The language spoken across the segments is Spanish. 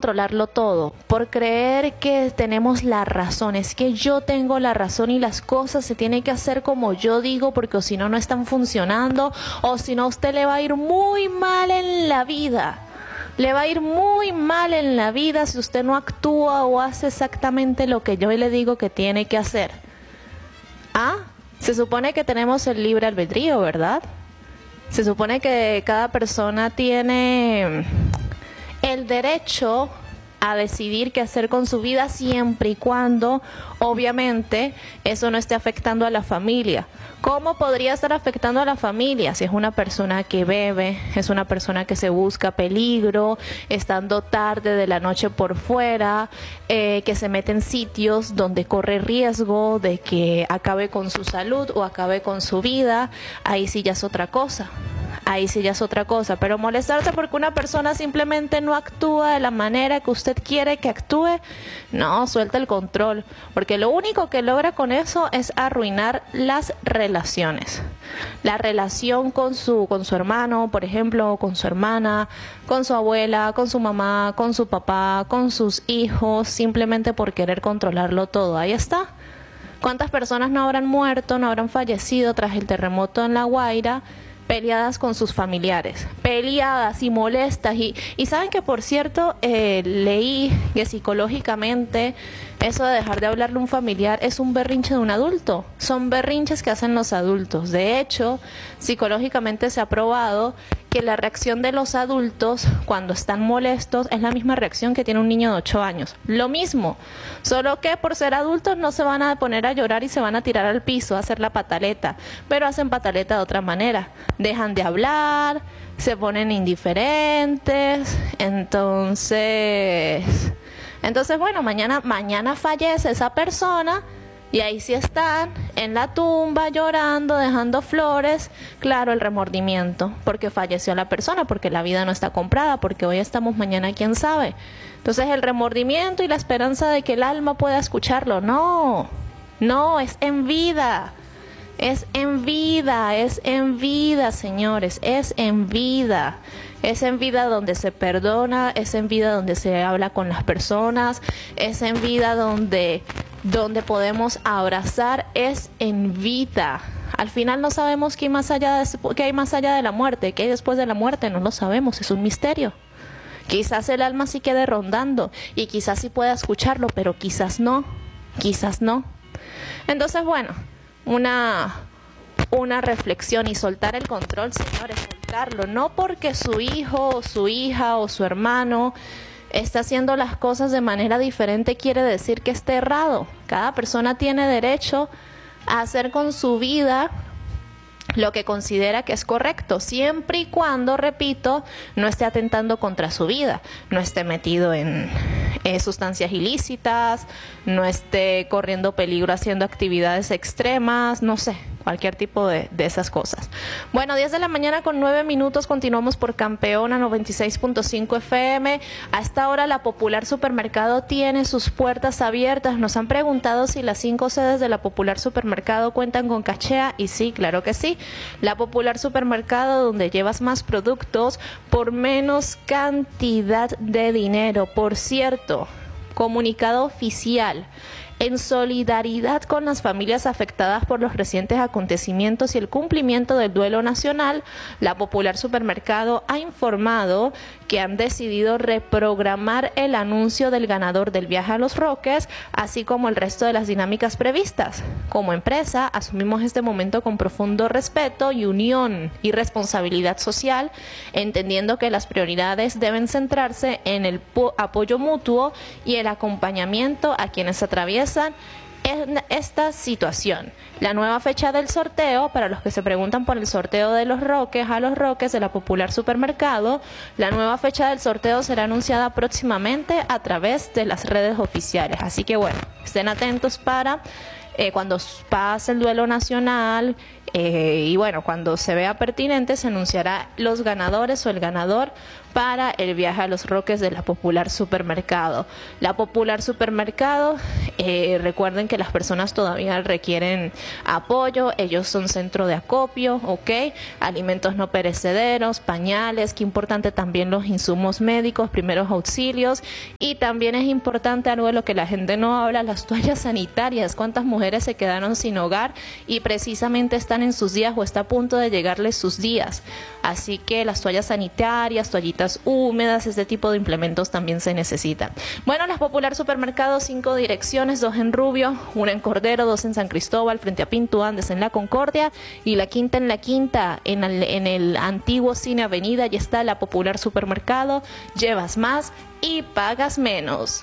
controlarlo todo, por creer que tenemos la razón. Es que yo tengo la razón y las cosas se tienen que hacer como yo digo, porque si no, no están funcionando, o si no, a usted le va a ir muy mal en la vida. Le va a ir muy mal en la vida si usted no actúa o hace exactamente lo que yo le digo que tiene que hacer. Ah, se supone que tenemos el libre albedrío, ¿verdad? Se supone que cada persona tiene el derecho a decidir qué hacer con su vida, siempre y cuando, obviamente, eso no esté afectando a la familia. ¿Cómo podría estar afectando a la familia? Si es una persona que bebe, es una persona que se busca peligro, estando tarde de la noche por fuera, que se mete en sitios donde corre riesgo de que acabe con su salud o acabe con su vida, ahí sí ya es otra cosa. Ahí sí ya es otra cosa, pero molestarse porque una persona simplemente no actúa de la manera que usted quiere que actúe, no, suelta el control, porque lo único que logra con eso es arruinar las relaciones. La relación con su hermano, por ejemplo, con su hermana, con su abuela, con su mamá, con su papá, con sus hijos, simplemente por querer controlarlo todo. Ahí está. ¿Cuántas personas no habrán muerto, no habrán fallecido tras el terremoto en La Guaira? Peleadas con sus familiares, peleadas y molestas, y saben que, por cierto, leí que psicológicamente eso de dejar de hablarle a un familiar es un berrinche de un adulto, son berrinches que hacen los adultos. De hecho, psicológicamente se ha probado que la reacción de los adultos cuando están molestos es la misma reacción que tiene un niño de 8 años. Lo mismo, solo que por ser adultos no se van a poner a llorar y se van a tirar al piso a hacer la pataleta, pero hacen pataleta de otra manera. Dejan de hablar, se ponen indiferentes, entonces bueno, mañana fallece esa persona. Y ahí sí están, en la tumba, llorando, dejando flores. Claro, el remordimiento, porque falleció la persona, porque la vida no está comprada, porque hoy estamos, mañana quién sabe. Entonces el remordimiento y la esperanza de que el alma pueda escucharlo, no, es en vida. Es en vida, señores, es en vida. Es en vida donde se perdona, es en vida donde se habla con las personas, es en vida donde podemos abrazar, es en vida. Al final no sabemos qué hay más allá de la muerte, qué hay después de la muerte, no lo sabemos, es un misterio. Quizás el alma sí quede rondando y quizás sí pueda escucharlo, pero quizás no. Entonces, bueno, una reflexión y soltar el control, señores, soltarlo, no porque su hijo o su hija o su hermano está haciendo las cosas de manera diferente quiere decir que esté errado. Cada persona tiene derecho a hacer con su vida lo que considera que es correcto, siempre y cuando, repito, no esté atentando contra su vida, no esté metido en sustancias ilícitas, no esté corriendo peligro haciendo actividades extremas, no sé, cualquier tipo de esas cosas. Bueno, 10 de la mañana con 9 minutos, continuamos por Campeona 96.5 FM. A esta hora la Popular Supermercado tiene sus puertas abiertas. Nos han preguntado si las 5 sedes de la Popular Supermercado cuentan con cachea, y sí, claro que sí. La Popular Supermercado, donde llevas más productos por menos cantidad de dinero. Por cierto, comunicado oficial. En solidaridad con las familias afectadas por los recientes acontecimientos y el cumplimiento del duelo nacional, la Popular Supermercado ha informado que han decidido reprogramar el anuncio del ganador del viaje a Los Roques, así como el resto de las dinámicas previstas. Como empresa, asumimos este momento con profundo respeto y unión y responsabilidad social, entendiendo que las prioridades deben centrarse en el apoyo mutuo y el acompañamiento a quienes atraviesan en esta situación. La nueva fecha del sorteo, para los que se preguntan por el sorteo de Los Roques a Los Roques de la Popular Supermercado, la nueva fecha del sorteo será anunciada próximamente a través de las redes oficiales. Así que bueno, estén atentos para cuando pase el duelo nacional Y bueno, cuando se vea pertinente se anunciará los ganadores o el ganador para el viaje a Los Roques de la Popular Supermercado. La Popular Supermercado, recuerden que las personas todavía requieren apoyo, ellos son centro de acopio, ¿ok? Alimentos no perecederos, pañales, que importante también los insumos médicos, primeros auxilios, y también es importante algo de lo que la gente no habla, las toallas sanitarias. ¿Cuántas mujeres se quedaron sin hogar y precisamente están en sus días o está a punto de llegarles sus días? Así que las toallas sanitarias, toallitas húmedas, este tipo de implementos también se necesitan. Bueno, las Popular Supermercados, 5 direcciones, 2 en Rubio, 1 en Cordero, 2 en San Cristóbal, frente a Pinto Andes en La Concordia, y la quinta en La Quinta, en el antiguo Cine Avenida. Ya está la Popular Supermercado, llevas más y pagas menos.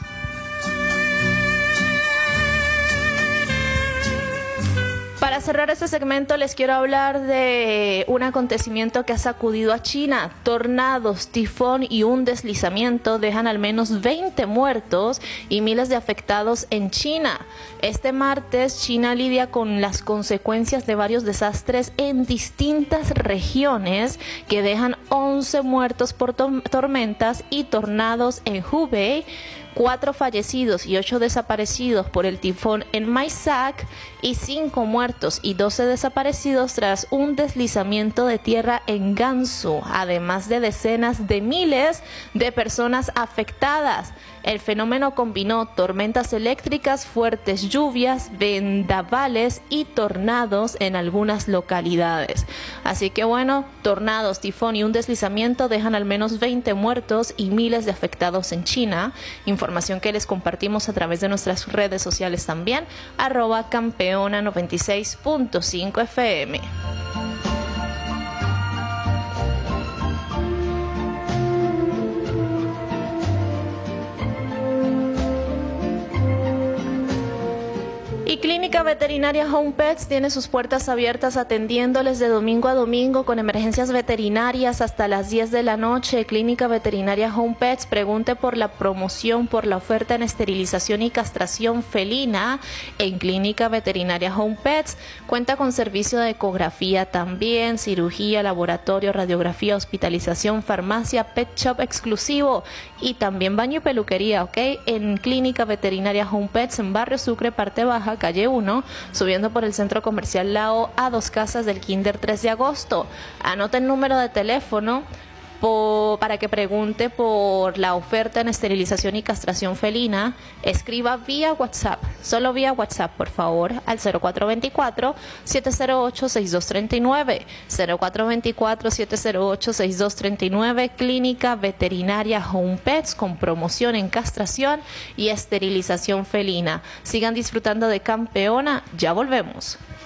Para cerrar este segmento les quiero hablar de un acontecimiento que ha sacudido a China. Tornados, tifón y un deslizamiento dejan al menos 20 muertos y miles de afectados en China. Este martes China lidia con las consecuencias de varios desastres en distintas regiones que dejan 11 muertos por tormentas y tornados en Hubei, 4 fallecidos y 8 desaparecidos por el tifón en Maisak y 5 muertos y 12 desaparecidos tras un deslizamiento de tierra en Gansu, además de decenas de miles de personas afectadas. El fenómeno combinó tormentas eléctricas, fuertes lluvias, vendavales y tornados en algunas localidades. Así que bueno, tornados, tifón y un deslizamiento dejan al menos 20 muertos y miles de afectados en China. Información que les compartimos a través de nuestras redes sociales también, @campeona96.5 FM. Y Clínica Veterinaria Home Pets tiene sus puertas abiertas atendiéndoles de domingo a domingo con emergencias veterinarias hasta las 10 de la noche. Clínica Veterinaria Home Pets, pregunte por la promoción, por la oferta en esterilización y castración felina en Clínica Veterinaria Home Pets. Cuenta con servicio de ecografía también, cirugía, laboratorio, radiografía, hospitalización, farmacia, pet shop exclusivo y también baño y peluquería, ¿ok? En Clínica Veterinaria Home Pets en Barrio Sucre, parte baja, calle 1, subiendo por el Centro Comercial Lao a 2 casas del Kinder 3 de agosto. Anota el número de teléfono para que pregunte por la oferta en esterilización y castración felina. Escriba vía WhatsApp, solo vía WhatsApp, por favor, al 0424-708-6239, 0424-708-6239, Clínica Veterinaria Home Pets, con promoción en castración y esterilización felina. Sigan disfrutando de Campeona, ya volvemos.